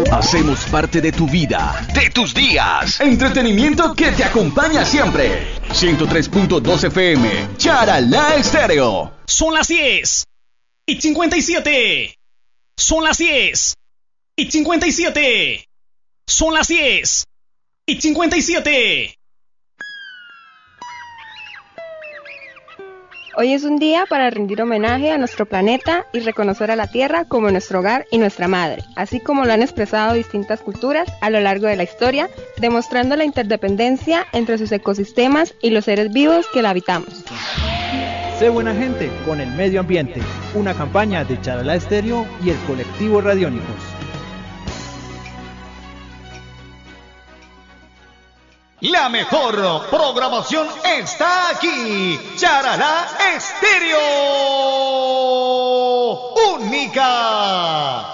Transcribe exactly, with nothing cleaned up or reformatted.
Hacemos parte de tu vida, de tus días. Entretenimiento que te acompaña siempre. ciento tres punto dos F M, Charalá Estéreo. Son las diez y cincuenta y siete. Son las diez y cincuenta y siete. Son las diez y cincuenta y siete. Hoy es un día para rendir homenaje a nuestro planeta y reconocer a la Tierra como nuestro hogar y nuestra madre, así como lo han expresado distintas culturas a lo largo de la historia, demostrando la interdependencia entre sus ecosistemas y los seres vivos que la habitamos. Sé buena gente con el medio ambiente, una campaña de Charalá Estéreo y el colectivo Radiónicos. La mejor programación está aquí. Charalá Estéreo. Única.